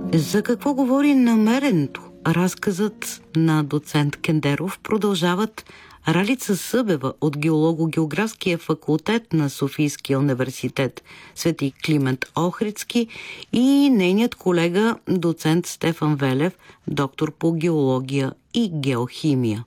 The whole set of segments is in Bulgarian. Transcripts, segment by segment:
За какво говори намеренето? Разказът на доцент Кендеров продължават Ралица Събева от Геолого-географския факултет на Софийския университет Свети Климент Охридски и нейният колега доцент Стефан Велев, доктор по геология и геохимия.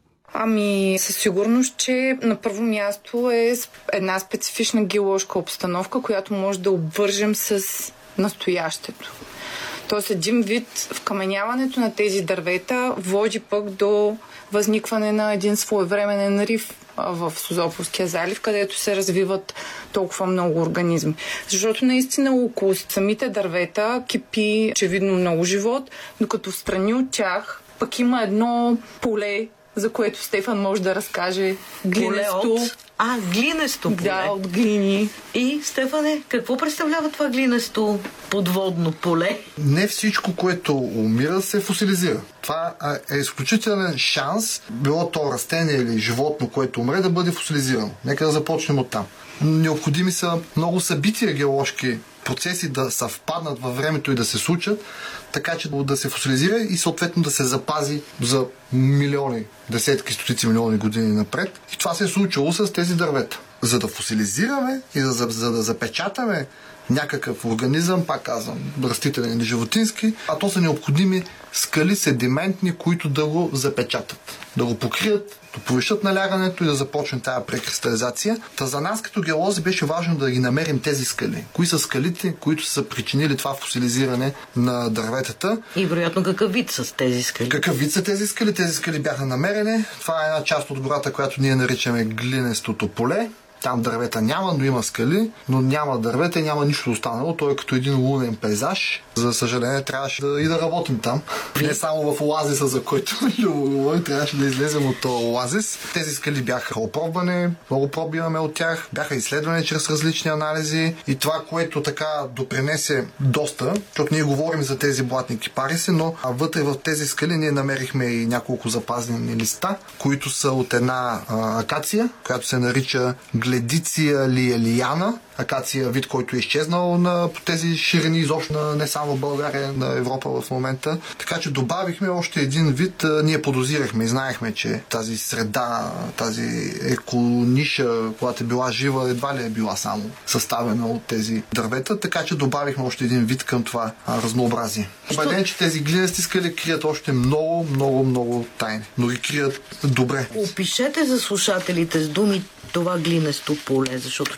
Със сигурност, че на първо място е една специфична геоложка обстановка, която може да обвържем с настоящето. Тоест един вид вкаменяването на тези дървета води пък до възникване на един своевременен риф в Созополския залив, където се развиват толкова много организми. Защото наистина около самите дървета кипи очевидно много живот, докато встрани от тях пък има едно поле, за което Стефан може да разкаже. Глинесто. Глинесто поле. Да, от глини. И, Стефане, какво представлява това глинесто подводно поле? Не всичко, което умира, се фосилизира. Това е изключителен шанс, било то растение или животно, което умре, да бъде фосилизирано. Нека да започнем от там. Необходими са много събития геоложки процеси да съвпаднат във времето и да се случат, така че да се фосилизира и съответно да се запази за милиони, десетки, стотици милиони години напред. И това се е случило с тези дървета. За да фосилизираме и за да запечатаме някакъв организъм, пак казвам, растителен или животински, то са необходими скали седиментни, които да го запечатат, да го покрият, да повишат налягането и да започне тази прекристализация. За нас като геолози беше важно да ги намерим тези скали. Кои са скалите, които са причинили това фосилизиране на дърветата? И вероятно какъв вид са тези скали? Какъв вид са тези скали? Тези скали бяха намерени. Това е една част от гората, която ние наричаме глинестото поле. Там дървета няма, но има скали, но няма дървета и няма нищо останало. Той е като един лунен пейзаж. За съжаление, трябваше да работим там. Не само в оазиса, за който говорим, трябваше да излезем от този оазис. Тези скали бяха опробвани, много проби имаме от тях, бяха изследвани чрез различни анализи и това, което така допринесе доста, защото ние говорим за тези блатни кипариси, но вътре в тези скали ние намерихме и няколко запазени листа, които са от една акация, която се нарича Гледиция лиелияна, акация, вид, който е изчезнал по тези ширини изобщо не само в България, на Европа в момента. Така че добавихме още един вид. Ние подозирахме и знаехме, че тази среда, тази екониша, когато е била жива, едва ли е била само съставена от тези дървета, така че добавихме още един вид към това разнообразие. Убеден, че тези глинести скали крият още много, много, много тайни, но ги крият добре. Опишете за слушателите с думи това глинесто поле, защото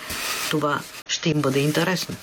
това ще им бъде интересно.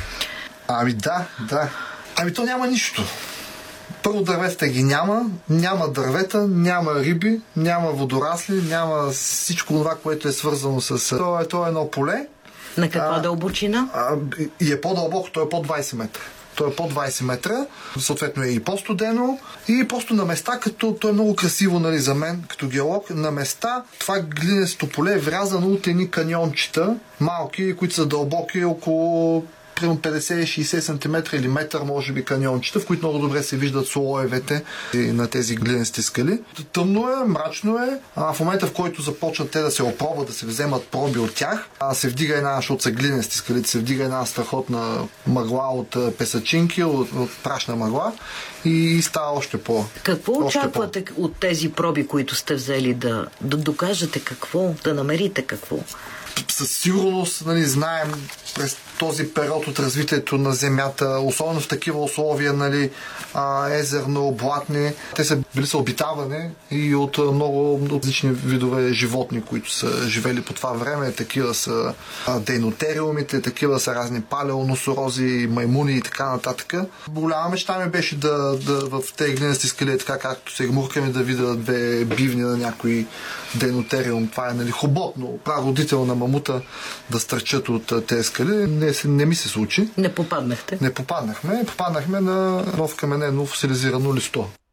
Да. То няма нищо. Първо, дърветата ги няма дървета, няма риби, няма водорасли, няма всичко това, което е свързано с... То е едно поле. На каква дълбочина? И е по-дълбоко, то е под 20 метра. То е под 20 метра, съответно е и по-студено и просто на места, като то е много красиво, нали, за мен, като геолог, на места това глинесто поле е врязано от едни каньончета, малки, които са дълбоки, около примерно 50-60 см или метър, може би, каньончета, в които много добре се виждат слоевете на тези глинести скали. Тъмно е, мрачно е. В момента, в който започнат те да се опробват, да се вземат проби от тях, се вдига една, защото са глинести скалите, се вдига една страхотна мъгла от песачинки, от прашна мъгла и става още по... Какво очаквате от тези проби, които сте взели, да докажете какво, да намерите какво? Със сигурност, нали, знаем през този период от развитието на Земята, особено в такива условия, нали, езерно, блатни, те са били обитавани и от много различни видове животни, които са живели по това време. Такива са дейнотериумите, такива са разни палеоносорози, маймуни и така нататък. Голяма мечта ми беше да в тези глинести скали, така както се гмуркаме, да видя две бивни на някой дейнотериум. Това е, нали, хобот, прародител на мамута, да стърчат от тези скали. Не ми се случи. Не попаднахте? Не попаднахме. Попаднахме на нов каменено фосилизирано листо.